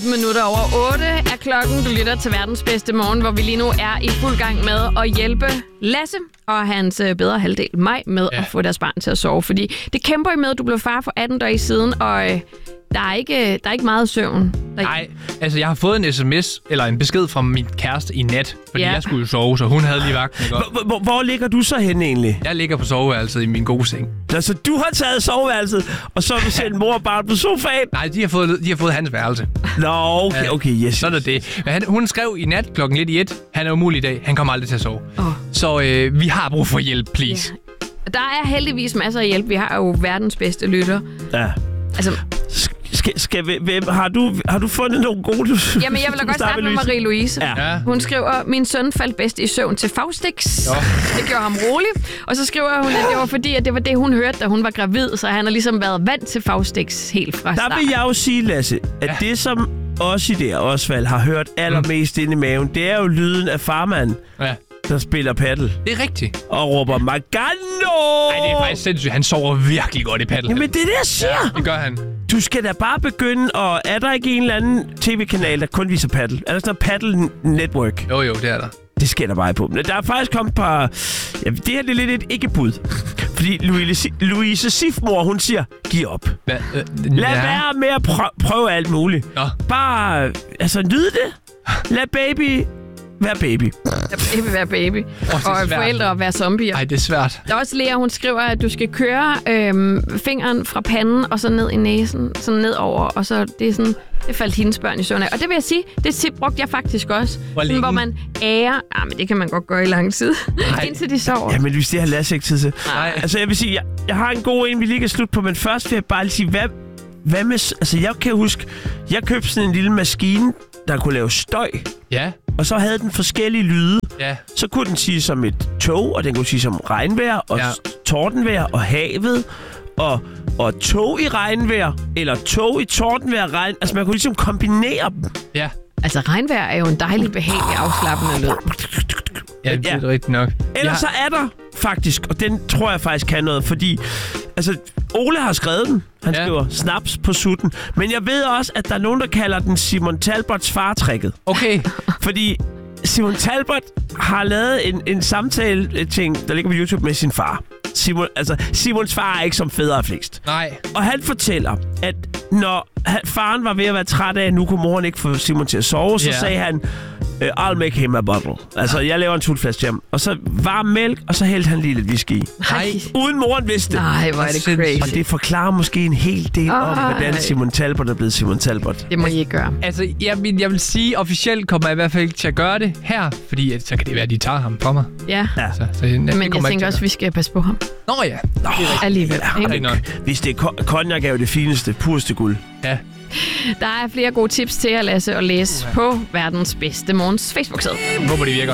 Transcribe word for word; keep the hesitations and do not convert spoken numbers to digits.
Minutter over otte er klokken. Du lytter til verdens bedste morgen, hvor vi lige nu er i fuld gang med at hjælpe Lasse og hans bedre halvdel mig med ja. at få deres barn til at sove. Fordi det kæmper I med, at du blev far for atten dage siden, og øh, der, er ikke, der er ikke meget søvn. Der Nej, altså jeg har fået en sms, eller en besked fra min kæreste i nat, fordi ja. jeg skulle sove, så hun havde lige vagten. Hvor, hvor, hvor ligger du så henne egentlig? Jeg ligger på soveværelset i min gode seng. Altså, du har taget soveværelset, og så har du sendt mor og barn på sofaen? Nej, de har fået, de har fået hans værelse. Nå, okay, okay, yes. Sådan er det. Men han, hun skrev i nat klokken lidt i et, han er umulig i dag, han kommer aldrig til at sove. Oh. Så øh, vi har brug for hjælp, please. Ja. Der er heldigvis masser af hjælp. Vi har jo verdens bedste lytter. Ja. Altså... Skal, skal vi, hvem, har, du, har du fundet nogle gode... Jamen, jeg vil da godt starte med Marie-Louise. Ja. Hun skriver, min søn faldt bedst i søvn til Faustix. Jo. Det gjorde ham rolig. Og så skriver hun, at det var fordi, at det var det, hun hørte, da hun var gravid. Så han har ligesom været vant til Faustix helt fra start. Der vil jeg jo sige, Lasse, at ja. det, som også i det Osvald har hørt allermest mm. inde i maven, det er jo lyden af farmand. Ja. Der spiller paddle. Det er rigtigt. Og råber Magano! Nej, det er faktisk sindssygt. Han sover virkelig godt i paddle. Jamen, det er det, jeg siger. Ja, det gør han. Du skal da bare begynde, og er der ikke en eller anden tv-kanal, der kun viser paddle? Er der sådan noget Paddle Network? Jo, jo, det er der. Det skal der bare på. Men der er faktisk kommet et par... Ja, det her det er lidt et ikke-bud. Fordi Louise, Louise Sifmor, hun siger, giv op. Hva? Øh, Lad ja. være med at prø- prøve alt muligt. Nå. Bare, altså, nyd det. Lad baby... Vær baby. Lad baby være baby. Oh, og forældre være zombier. Nej, det er svært. Der er også Lea, hun skriver, at du skal køre øhm, fingeren fra panden og så ned i næsen, sådan nedover, og så det er sådan, det faldt hendes børn i søvn af. Og det vil jeg sige, det tip brugte jeg faktisk også. Hvor, sådan, hvor man ærer, ah, men det kan man godt gøre i lang tid, indtil de sover. Ja, men hvis det har Lasse ikke tid til. Nej. Altså jeg vil sige, jeg, jeg har en god en, vi lige kan slutte på, men først vil jeg bare lige sige, hvad, hvad med, altså jeg kan huske, jeg købte sådan en lille maskine, der kunne lave støj. Ja. Og så havde den forskellige lyde. Ja. Så kunne den sige som et tog, og den kunne sige som regnvejr, og ja. tordenvejr, og havet, og, og tog i regnvejr, eller tog i tordenvejr, regn. Altså man kunne ligesom kombinere dem. Ja. Altså regnvejr er jo en dejlig, behagelig, afslappende lyd. Ja, det er ja. rigtigt nok. Ellers så er der faktisk, og den tror jeg faktisk kan noget, fordi altså Ole har skrevet den. Han ja. skriver snaps på sutten. Men jeg ved også, at der er nogen, der kalder den Simon Talbots fartrækket. Okay. Fordi Simon Talbot har lavet en, en samtale-ting, der ligger på YouTube med sin far. Simon, altså, Simons far er ikke som fædre er flest. Nej. Og han fortæller, at når han, faren var ved at være træt af, at nu kunne moren ikke få Simon til at sove, så yeah. sagde han, I'll make him a bottle. Altså, jeg laver en tulflaske til ham. Og så varm mælk, og så hældte han lige lidt whisky i. Nej. Uden moren vidste. Nej, hvor er det crazy. Og det forklarer måske en hel del oh, om, hvordan Simon Talbot er blevet Simon Talbot. Det må I ikke gøre. Altså, jeg, jeg vil sige, officielt kommer jeg i hvert fald ikke til at gøre det her, fordi at, så kan det være, at de tager ham fra mig. Ja. ja. Så, så, Men jeg, jeg tænker også, at vi skal passe på ham. Nå ja. Nå, alligevel. Ja, det nok. Hvis det er cognac, er jo det fineste, pureste guld. Ja. Der er flere gode tips til at Lasse og læse på verdens bedste morgens Facebook-side. Håber det virker.